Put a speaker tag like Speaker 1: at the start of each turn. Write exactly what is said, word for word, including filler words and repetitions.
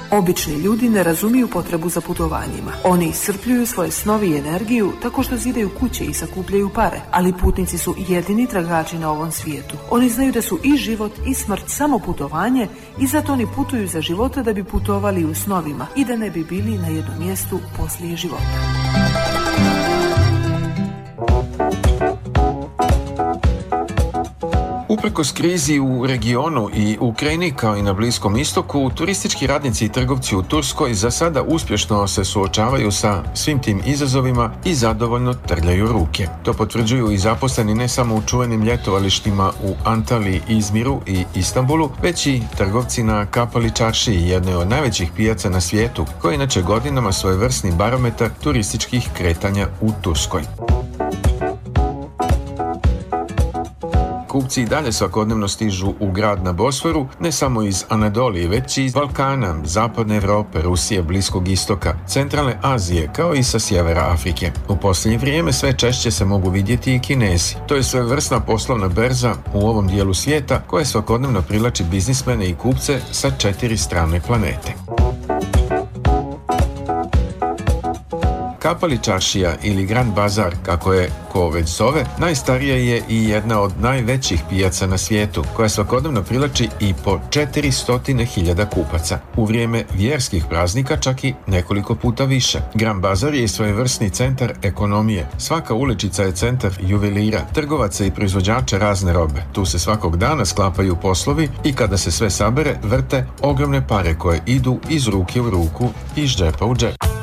Speaker 1: Obični ljudi ne razumiju potrebu za putovanjima. Oni iscrpljuju svoje snovi i energiju tako što zidaju kuće i sakupljaju pare, ali putnici su jedini tragači na ovom svijetu. Oni znaju da su i život i smrt samo putovanje i zato oni putuju za života da bi putovali u snovima i da ne bi bili na jednom mjestu poslije života.
Speaker 2: Uprkos krizi u regionu i Ukrajini kao i na Bliskom istoku, turistički radnici i trgovci u Turskoj za sada uspješno se suočavaju sa svim tim izazovima i zadovoljno trljaju ruke. To potvrđuju i zaposleni ne samo u čuvenim ljetovalištima u Antaliji, Izmiru i Istanbulu, već i trgovci na Kapali Čaršiji, jednoj od najvećih pijaca na svijetu, koji inače godinama svojevrsni barometar turističkih kretanja u Turskoj. Kupci i dalje svakodnevno stižu u grad na Bosforu, ne samo iz Anadolije, već i iz Balkana, Zapadne Europe, Rusije, Bliskog istoka, Centralne Azije, kao i sa sjevera Afrike. U posljednje vrijeme sve češće se mogu vidjeti i Kinezi. To je svevrsna poslovna berza u ovom dijelu svijeta koja svakodnevno privlači biznismene i kupce sa četiri strane planete. Kapali Čaršija ili Grand Bazar, kako je ko već zove, najstarija je i jedna od najvećih pijaca na svijetu, koja svakodnevno privlači i po četiristo hiljada kupaca. U vrijeme vjerskih praznika čak i nekoliko puta više. Grand Bazar je svojevrsni centar ekonomije. Svaka uličica je centar juvelira, trgovaca i proizvođača razne robe. Tu se svakog dana sklapaju poslovi i kada se sve sabere, vrte ogromne pare koje idu iz ruke u ruku i iz džepa u džep.